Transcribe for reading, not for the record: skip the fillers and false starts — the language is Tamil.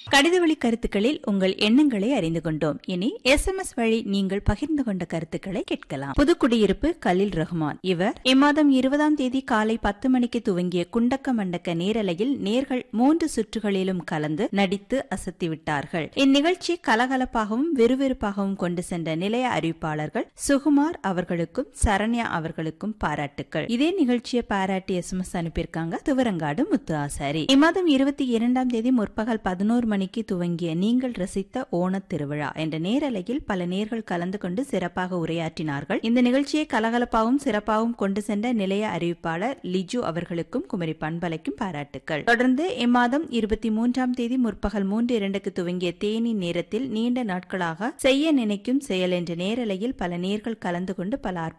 கடிதவழி கருத்துக்களில் உங்கள் எண்ணங்களை அறிந்து கொண்டோம். இனி SMS வழி நீங்கள் பகிர்ந்து கொண்ட கருத்துக்களை கேட்கலாம். புதுக்குடியிருப்பு கலீல் ரஹ்மான். இவர் இம்மாதம் 20ஆம் தேதி காலை 10 மணிக்கு துவங்கிய குண்டக்க மண்டக்க நேரலையில் நேர்கள் 3 சுற்றுகளிலும் கலந்து நடித்து அசத்திவிட்டார்கள். இந்நிகழ்ச்சி கலகலப்பாகவும் விறுவிறுப்பாகவும் கொண்டு சென்ற நிலைய அறிவிப்பாளர்கள் சுகுமார் அவர்களுக்கும் சரண்யா அவர்களுக்கும் பாராட்டுக்கள். இதே நிகழ்ச்சியை பாராட்டி SMS அனுப்பியிருக்காங்க துவரங்காடு முத்து ஆசாரி. இம்மாதம் 22ஆம் தேதி முற்பகல் 11 மணிக்கு துவங்கிய நீங்கள் ரசித்த ஓணத் திருவிழா என்ற நேரலையில் பல நேர்கள் கலந்து கொண்டு சிறப்பாக உரையாற்றினார்கள். இந்த நிகழ்ச்சியை கலகலப்பாகவும் சிறப்பாகவும் கொண்டு சென்ற நிலைய அறிவிப்பாளர் லிஜு அவர்களுக்கும் குமரி பண்பலைக்கும் பாராட்டுக்கள். தொடர்ந்து இம்மாதம் 23ஆம் தேதி முற்பகல் 3:02க்கு துவங்கிய தேனி நேரத்தில் நீண்ட நாட்களாக செய்ய நினைக்கும் செயல் என்ற நேரலையில் பல நேர்கள் கலந்து கொண்டு பல